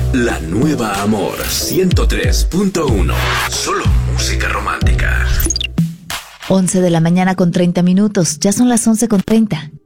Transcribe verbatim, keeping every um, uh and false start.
La nueva Amor ciento tres punto uno. Solo música romántica. once de la mañana con treinta minutos. Ya son las once con treinta.